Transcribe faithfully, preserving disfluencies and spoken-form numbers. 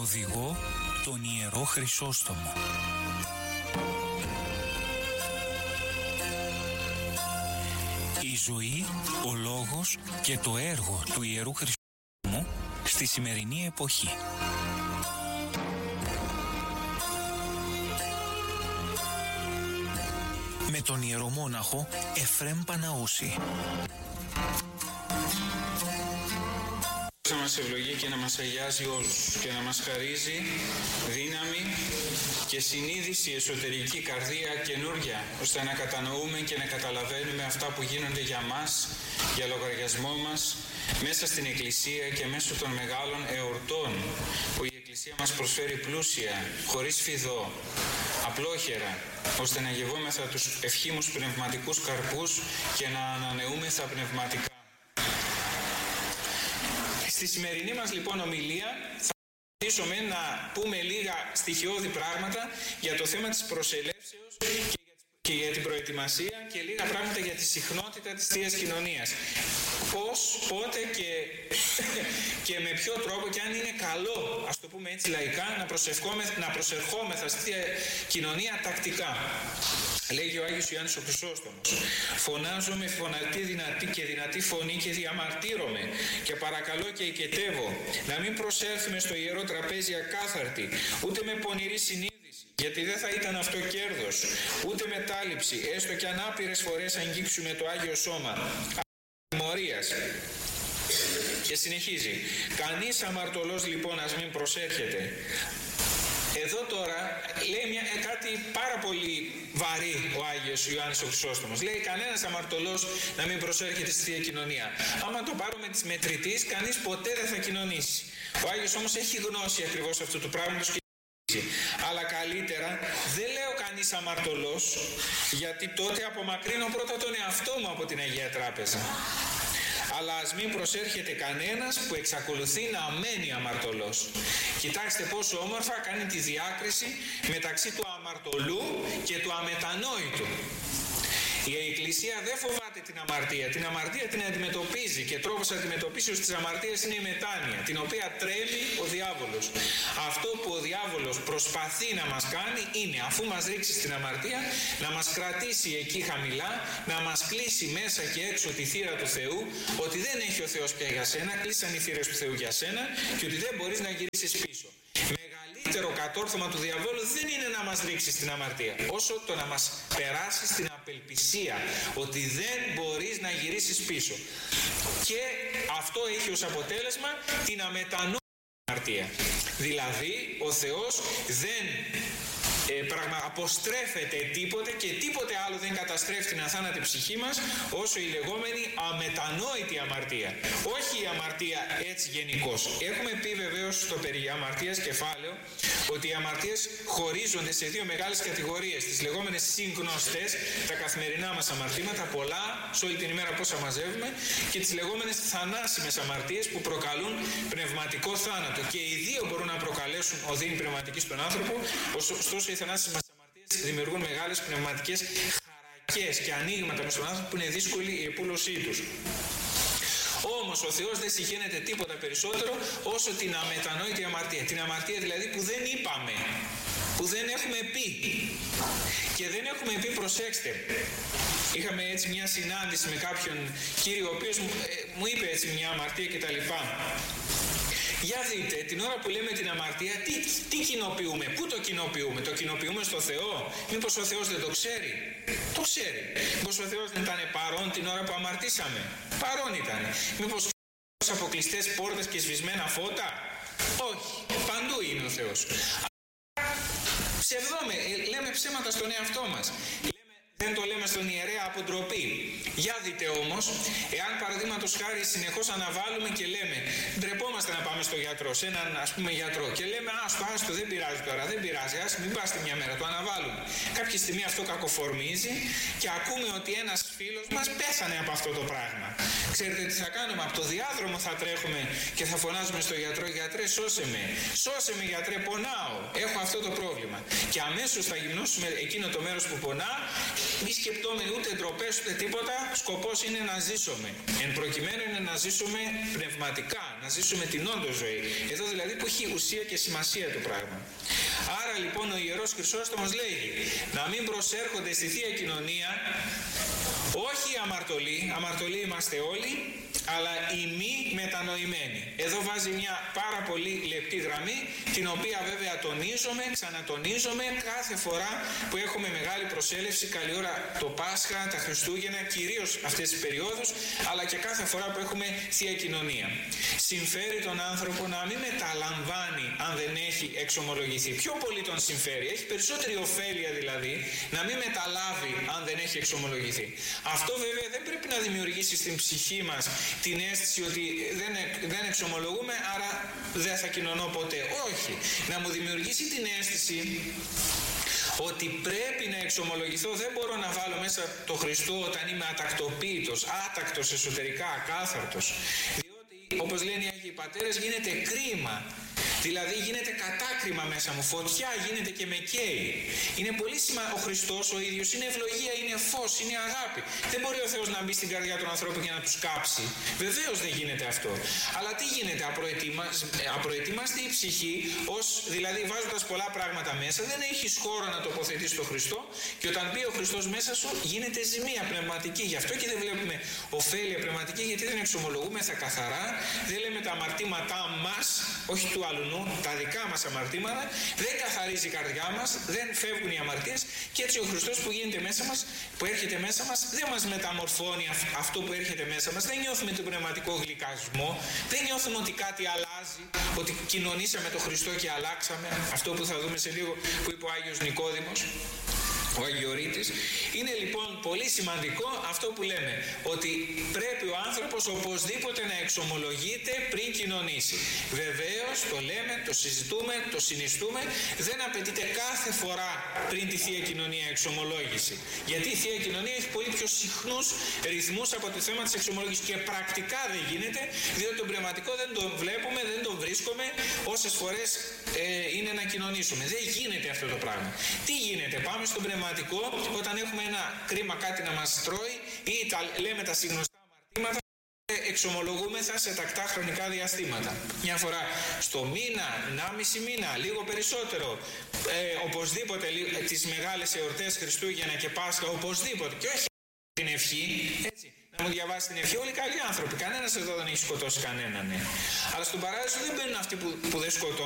οδηγό τον Ιερό Χρυσόστομο. Η ζωή, ο λόγος και το έργο του Ιερού Χρυσόστομου στη σημερινή εποχή. Με τον ιερομόναχο Εφραίμ Παναούση. Να μας ευλογεί και να μας αγιάζει όλους και να μας χαρίζει δύναμη και συνείδηση, εσωτερική καρδία καινούρια, ώστε να κατανοούμε και να καταλαβαίνουμε αυτά που γίνονται για μας, για λογαριασμό μας, μέσα στην Εκκλησία και μέσω των μεγάλων εορτών που η Εκκλησία μας προσφέρει πλούσια, χωρίς φιδό, απλόχερα, ώστε να γευόμεθα τους ευχήμους πνευματικούς καρπούς και να ανανεούμεθα πνευματικά. Στη σημερινή μας λοιπόν ομιλία θα προσπαθήσουμε να πούμε λίγα στοιχειώδη πράγματα για το θέμα της προσελεύσεως και για την προετοιμασία και λίγα πράγματα για τη συχνότητα της Θείας Κοινωνίας. Πώς, πότε και, και με ποιο τρόπο και αν είναι καλό, ας το πούμε έτσι λαϊκά, να, να προσερχόμεθα στη Θεία Κοινωνία τακτικά. Λέγει ο Άγιος Ιωάννης ο Χρυσόστομος: «Φωνάζω με φωνατή δυνατή και δυνατή φωνή και διαμαρτύρομαι και παρακαλώ και οικετεύω να μην προσέλθουμε στο Ιερό Τραπέζι ακάθαρτοι, ούτε με πονηρή συνείδηση, γιατί δεν θα ήταν αυτό κέρδος, ούτε μετάληψη, έστω και αν άπειρες φορές αγγίξουμε το Άγιο Σώμα αμαρτίας». Και συνεχίζει: «Κανείς αμαρτωλός λοιπόν ας μην προσέρχεται». Εδώ τώρα λέει μια, κάτι πάρα πολύ βαρύ ο Άγιος Ιωάννης ο Χρυσόστομος. Λέει κανένας αμαρτωλός να μην προσέρχεται στη Θεία Κοινωνία. Άμα το πάρουμε της μετρητής, κανείς ποτέ δεν θα κοινωνήσει. Ο Άγιος όμως έχει γνώση ακριβώς αυτού του πράγματος και αλλά καλύτερα δεν λέω κανείς αμαρτωλός, γιατί τότε απομακρύνω πρώτα τον εαυτό μου από την Αγία Τράπεζα. Αλλά ας μην προσέρχεται κανένας που εξακολουθεί να μένει αμαρτωλός. Κοιτάξτε πόσο όμορφα κάνει τη διάκριση μεταξύ του αμαρτωλού και του αμετανόητου. Η Εκκλησία δεν φοβάται την αμαρτία. Την αμαρτία την αντιμετωπίζει και τρόπος αντιμετωπίσεως της αμαρτίας είναι η μετάνοια, την οποία τρέμει ο διάβολος. Αυτό που ο διάβολος προσπαθεί να μας κάνει είναι, αφού μας ρίξει στην αμαρτία, να μας κρατήσει εκεί χαμηλά, να μας κλείσει μέσα και έξω τη θύρα του Θεού, ότι δεν έχει ο Θεός πια για σένα, κλείσαν οι θύρες του Θεού για σένα και ότι δεν μπορείς να γυρίσεις πίσω. Μεγαλύτερο κατόρθωμα του διαβόλου δεν είναι να μας ρίξει στην αμαρτία, όσο το να μας περάσει στην απελπισία, ότι δεν μπορείς να γυρίσεις πίσω. Και αυτό έχει ως αποτέλεσμα την αμετανόητη αμαρτία. Δηλαδή ο Θεός δεν ε, πραγμα, αποστρέφεται τίποτε και τίποτε άλλο δεν καταστρέφει την αθάνατη ψυχή μας όσο η λεγόμενη αμετανόητη αμαρτία. Όχι η αμαρτία έτσι γενικώς. Έχουμε πει βεβαίως στο περί αμαρτίας κεφάλαιο ότι οι αμαρτίες χωρίζονται σε δύο μεγάλες κατηγορίες. Τις λεγόμενες συγγνωστές, τα καθημερινά μας αμαρτήματα, πολλά σε όλη την ημέρα πόσα μαζεύουμε, και τις λεγόμενες θανάσιμες αμαρτίες που προκαλούν πνευματικό θάνατο. Και οι δύο μπορούν να προκαλέσουν οδύνη πνευματική στον άνθρωπο, ωστόσο οι θανάσιμες αμαρτίες δημιουργούν μεγάλες πνευματικές χαρακές και ανοίγματα μες στον άνθρωπο που είναι δύσκολη η επούλωσή τους. Όμως ο Θεός δεν συχαίνεται τίποτα περισσότερο όσο την αμετανόητη αμαρτία. Την αμαρτία δηλαδή που δεν είπαμε, που δεν έχουμε πει. Και δεν έχουμε πει, προσέξτε, είχαμε έτσι μια συνάντηση με κάποιον κύριο ο οποίος μου, ε, μου είπε έτσι μια αμαρτία κτλ. Για δείτε, την ώρα που λέμε την αμαρτία, τι, τι κοινοποιούμε, πού το κοινοποιούμε, το κοινοποιούμε στο Θεό, μήπως ο Θεός δεν το ξέρει? Το ξέρει. Μήπως ο Θεός δεν ήταν παρόν την ώρα που αμαρτήσαμε? Παρόν ήταν. Μήπως από κλειστές πόρτες και σβησμένα φώτα? Όχι. Παντού είναι ο Θεός. Ψευδόμε, λέμε ψέματα στον εαυτό μας. Δεν το λέμε στον ιερέα από ντροπή. Για δείτε όμως, εάν παραδείγματος χάρη συνεχώς αναβάλουμε και λέμε, ντρεπόμαστε να πάμε στο γιατρό, σε έναν ας πούμε γιατρό, και λέμε άστο, άστο, δεν πειράζει τώρα, δεν πειράζει, ας μην πάστε μια μέρα, το αναβάλουμε. Κάποια στιγμή αυτό κακοφορμίζει και ακούμε ότι ένας φίλος μας πέθανε από αυτό το πράγμα. Ξέρετε τι θα κάνουμε? Από το διάδρομο θα τρέχουμε και θα φωνάζουμε στο γιατρό, γιατρέ σώσε με, σώσε με γιατρέ, πονάω, έχω αυτό το πρόβλημα. Και αμέσως θα γυμνώσουμε εκείνο το μέρος που πονά, μη σκεπτόμενοι ούτε ντροπές ούτε τίποτα, σκοπός είναι να ζήσουμε. Εν προκειμένου είναι να ζήσουμε πνευματικά, να ζήσουμε την όντως ζωή. Εδώ δηλαδή που έχει ουσία και σημασία το πράγμα. Άρα λοιπόν ο Ιερός Χρυσόστομος λέγει να μην προσέρχονται στη Θεία Κοινωνία όχι οι αμαρτωλοί, αμαρτωλοί είμαστε όλοι, αλλά οι μη μετανοημένοι. Εδώ βάζει μια πάρα πολύ λεπτή γραμμή, την οποία βέβαια τονίζομαι, ξανατονίζομαι κάθε φορά που έχουμε μεγάλη προσέλευση, καλή ώρα το Πάσχα, τα Χριστούγεννα, κυρίως αυτές τις περιόδους, αλλά και κάθε φορά που έχουμε Θεία Κοινωνία. Συμφέρει τον άνθρωπο να μην μεταλαμβάνει αν δεν έχει εξομολογηθεί. Πιο πολύ τον συμφέρει, έχει περισσότερη ωφέλεια δηλαδή να μην μεταλάβει αν δεν έχει εξομολογηθεί. Αυτό βέβαια δεν πρέπει να δημιουργήσει στην ψυχή μας την αίσθηση ότι δεν, δεν εξομολογούμε, άρα δεν θα κοινωνώ ποτέ. Όχι. Να μου δημιουργήσει την αίσθηση ότι πρέπει να εξομολογηθώ, δεν μπορώ να βάλω μέσα το Χριστό όταν είμαι ατακτοποίητος, άτακτος εσωτερικά, ακάθαρτος. Διότι, όπως λένε οι Άγιοι Πατέρες, γίνεται κρίμα. Δηλαδή γίνεται κατάκριμα μέσα μου, φωτιά γίνεται και με καίει. Είναι πολύ σημαντικό. Ο Χριστός ο ίδιος είναι ευλογία, είναι φως, είναι αγάπη. Δεν μπορεί ο Θεός να μπει στην καρδιά των ανθρώπων για να τους κάψει. Βεβαίως δεν γίνεται αυτό. Αλλά τι γίνεται, απροετοίμαστη η ψυχή, ως, δηλαδή βάζοντας πολλά πράγματα μέσα, δεν έχεις χώρο να τοποθετήσεις τον Χριστό, και όταν μπει ο Χριστός μέσα σου γίνεται ζημία πνευματική. Γι' αυτό και δεν βλέπουμε ωφέλεια πνευματική, γιατί δεν εξομολογούμεθα καθαρά, δεν λέμε τα αμαρτήματά μας, όχι του άλλου. Τα δικά μας αμαρτήματα, δεν καθαρίζει η καρδιά μας, δεν φεύγουν οι αμαρτίες, και έτσι ο Χριστός που γίνεται μέσα μας, που έρχεται μέσα μας, δεν μας μεταμορφώνει αυτό που έρχεται μέσα μας, δεν νιώθουμε τον πνευματικό γλυκασμό, δεν νιώθουμε ότι κάτι αλλάζει, ότι κοινωνήσαμε τον Χριστό και αλλάξαμε, αυτό που θα δούμε σε λίγο που είπε ο Άγιος Νικόδημος, ο Αγιορείτης. Είναι λοιπόν πολύ σημαντικό αυτό που λέμε, ότι πρέπει ο άνθρωπος οπωσδήποτε να εξομολογείται πριν κοινωνήσει. Βεβαίως το λέμε, το συζητούμε, το συνιστούμε, δεν απαιτείται κάθε φορά πριν τη Θεία Κοινωνία εξομολόγηση. Γιατί η Θεία Κοινωνία έχει πολύ πιο συχνούς ρυθμούς από το θέμα της εξομολόγησης, και πρακτικά δεν γίνεται, διότι τον πνευματικό δεν τον βλέπουμε, δεν τον βρίσκουμε όσες φορές ε, είναι να κοινωνήσουμε. Δεν γίνεται αυτό το πράγμα. Τι γίνεται, πάμε στον πνευματικό όταν έχουμε ένα κρίμα, κάτι να μας τρώει, ή τα, λέμε τα συγνωστά αμαρτήματα, εξομολογούμεθα σε τακτά χρονικά διαστήματα. Μια φορά στο μήνα, ενάμιση μήνα, λίγο περισσότερο. Ε, οπωσδήποτε τις μεγάλες εορτές Χριστούγεννα και Πάσχα, οπωσδήποτε. Και όχι την ευχή, έτσι. Να μου διαβάσει την ευχή, όλοι οι καλοί άνθρωποι. Κανένας εδώ δεν έχει σκοτώσει κανέναν. Ναι. Αλλά στον παράδεισο δεν μπαίνουν αυτοί που, που δεν σκοτώνουν.